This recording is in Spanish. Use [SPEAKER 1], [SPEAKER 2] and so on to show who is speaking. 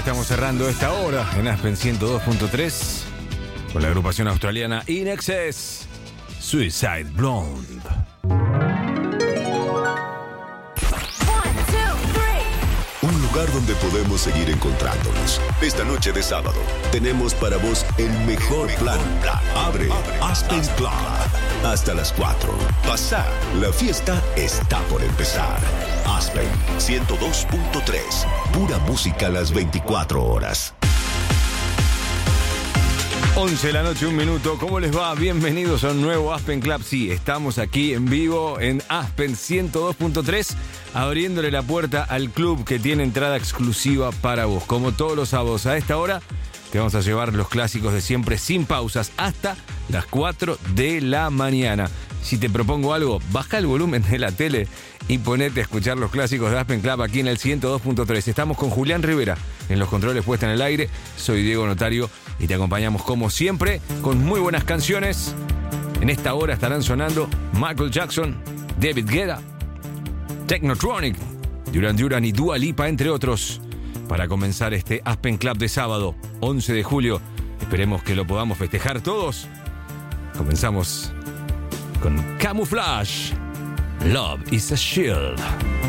[SPEAKER 1] estamos cerrando esta hora en Aspen 102.3 con la agrupación australiana In Excess, Suicide Blonde.
[SPEAKER 2] Un lugar donde podemos seguir encontrándonos. Esta noche de sábado tenemos para vos el mejor plan. Abre Aspen Club hasta las 4. Pasá, la fiesta está por empezar. Aspen 102.3, pura música a las 24 horas.
[SPEAKER 1] 11 de la noche, 1 minuto. ¿Cómo les va? Bienvenidos a un nuevo Aspen Club. Sí, estamos aquí en vivo en Aspen 102.3, abriéndole la puerta al club que tiene entrada exclusiva para vos. Como todos los sábados a esta hora, te vamos a llevar los clásicos de siempre sin pausas hasta las 4 de la mañana. Si te propongo algo, baja el volumen de la tele y ponete a escuchar los clásicos de Aspen Club aquí en el 102.3. Estamos con Julián Rivera en los controles puesta en el aire. Soy Diego Notario y te acompañamos como siempre con muy buenas canciones. En esta hora estarán sonando Michael Jackson, David Guetta, Technotronic, Duran Duran y Dua Lipa, entre otros, para comenzar este Aspen Club de sábado, 11 de julio. Esperemos que lo podamos festejar todos. Comenzamos con Camouflage. Love is a Shield.